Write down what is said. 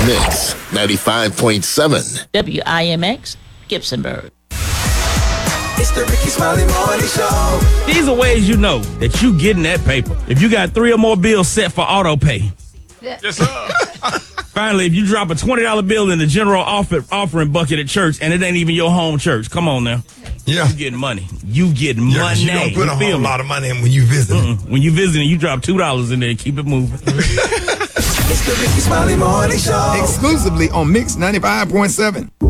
Mix 95.7. WIMX, Gibsonburg. It's the Ricky Smiley Morning Show. These are ways you know that you getting that paper. If you got 3 or more bills set for auto pay. Yes, sir. Finally, if you drop a $20 bill in the general offering bucket at church and it ain't even your home church, come on now. Yeah. You getting money. You getting money. You don't put a feel whole me? lot of money in when you visit. When you visiting, you drop $2 in there and keep it moving. It's the Ricky Smiley Morning Show. Exclusively on Mix 95.7.